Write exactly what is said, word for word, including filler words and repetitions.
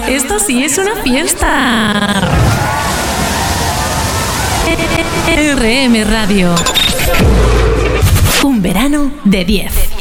Esto sí es una fiesta. R M Radio. Un verano de diez.